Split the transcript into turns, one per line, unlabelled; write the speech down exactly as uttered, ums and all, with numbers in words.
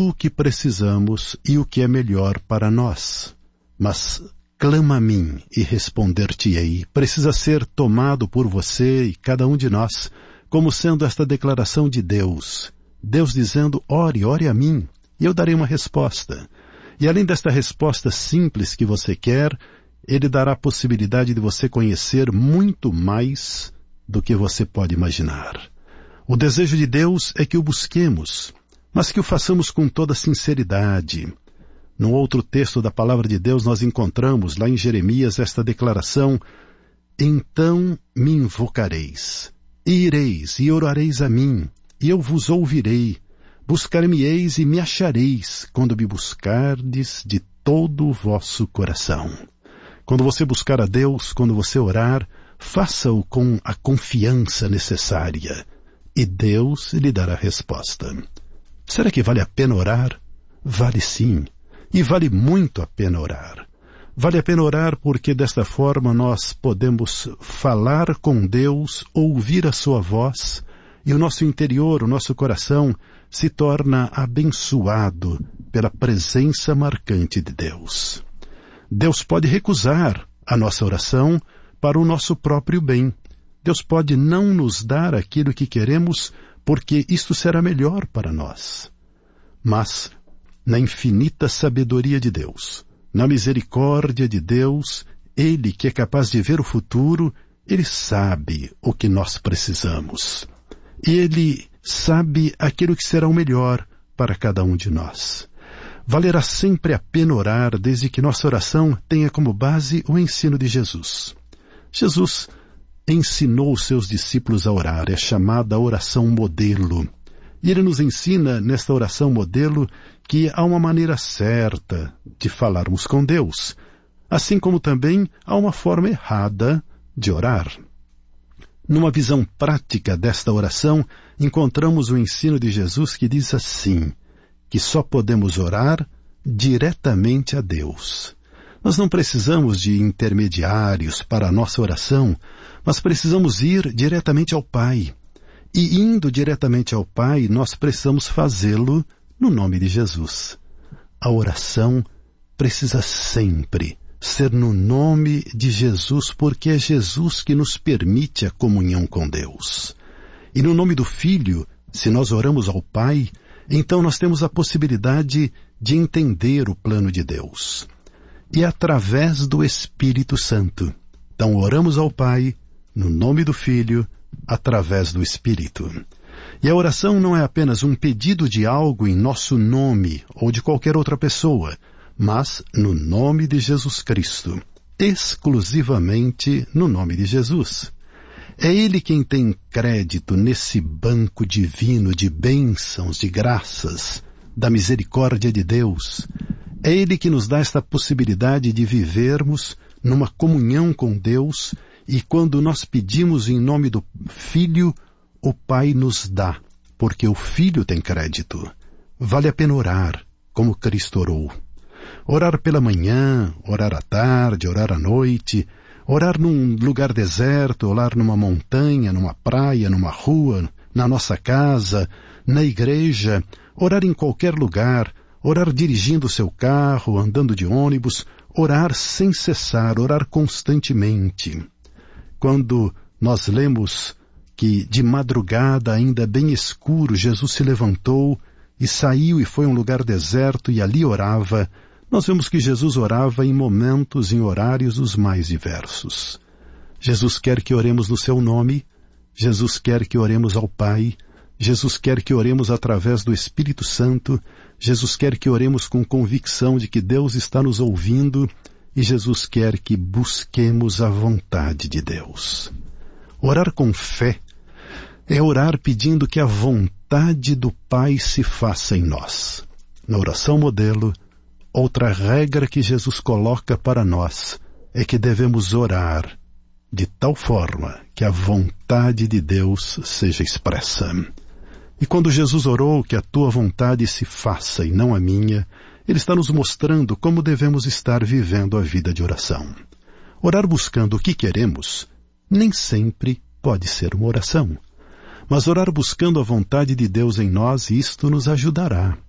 tudo o que precisamos e o que é melhor para nós. Mas clama a mim e responder-te-ei. Precisa ser tomado por você e cada um de nós como sendo esta declaração de Deus. Deus dizendo, ore, ore a mim, e eu darei uma resposta. E além desta resposta simples que você quer, Ele dará a possibilidade de você conhecer muito mais do que você pode imaginar. O desejo de Deus é que o busquemos, mas que o façamos com toda sinceridade. Num outro texto da Palavra de Deus nós encontramos, lá em Jeremias, esta declaração, então me invocareis, e ireis, e orareis a mim, e eu vos ouvirei. Buscar-me-eis e me achareis, quando me buscardes de todo o vosso coração. Quando você buscar a Deus, quando você orar, faça-o com a confiança necessária, e Deus lhe dará resposta. Será que vale a pena orar? Vale sim, e vale muito a pena orar. Vale a pena orar porque desta forma nós podemos falar com Deus, ouvir a sua voz, e o nosso interior, o nosso coração, se torna abençoado pela presença marcante de Deus. Deus pode recusar a nossa oração para o nosso próprio bem. Deus pode não nos dar aquilo que queremos, porque isto será melhor para nós. Mas, na infinita sabedoria de Deus, na misericórdia de Deus, Ele que é capaz de ver o futuro, Ele sabe o que nós precisamos. E Ele sabe aquilo que será o melhor para cada um de nós. Valerá sempre a pena orar, desde que nossa oração tenha como base o ensino de Jesus. Jesus ensinou os seus discípulos a orar, é chamada a oração modelo. E Ele nos ensina, nesta oração modelo, que há uma maneira certa de falarmos com Deus, assim como também há uma forma errada de orar. Numa visão prática desta oração, encontramos o ensino de Jesus que diz assim, que só podemos orar diretamente a Deus. Nós não precisamos de intermediários para a nossa oração, mas precisamos ir diretamente ao Pai. E indo diretamente ao Pai, nós precisamos fazê-lo no nome de Jesus. A oração precisa sempre ser no nome de Jesus, porque é Jesus que nos permite a comunhão com Deus. E no nome do Filho, se nós oramos ao Pai, então nós temos a possibilidade de entender o plano de Deus. E através do Espírito Santo. Então oramos ao Pai, no nome do Filho, através do Espírito. E a oração não é apenas um pedido de algo em nosso nome ou de qualquer outra pessoa, mas no nome de Jesus Cristo, exclusivamente no nome de Jesus. É Ele quem tem crédito nesse banco divino de bênçãos, de graças, da misericórdia de Deus. É Ele que nos dá esta possibilidade de vivermos numa comunhão com Deus, e quando nós pedimos em nome do Filho, o Pai nos dá, porque o Filho tem crédito. Vale a pena orar, como Cristo orou. Orar pela manhã, orar à tarde, orar à noite, orar num lugar deserto, orar numa montanha, numa praia, numa rua, na nossa casa, na igreja, orar em qualquer lugar, orar dirigindo o seu carro, andando de ônibus, orar sem cessar, orar constantemente. Quando nós lemos que de madrugada, ainda bem escuro, Jesus se levantou e saiu e foi a um lugar deserto e ali orava, nós vemos que Jesus orava em momentos, em horários os mais diversos. Jesus quer que oremos no seu nome, Jesus quer que oremos ao Pai, Jesus quer que oremos através do Espírito Santo, Jesus quer que oremos com convicção de que Deus está nos ouvindo e Jesus quer que busquemos a vontade de Deus. Orar com fé é orar pedindo que a vontade do Pai se faça em nós. Na oração modelo, outra regra que Jesus coloca para nós é que devemos orar de tal forma que a vontade de Deus seja expressa. E quando Jesus orou que a tua vontade se faça e não a minha, Ele está nos mostrando como devemos estar vivendo a vida de oração. Orar buscando o que queremos nem sempre pode ser uma oração. Mas orar buscando a vontade de Deus em nós, isto nos ajudará.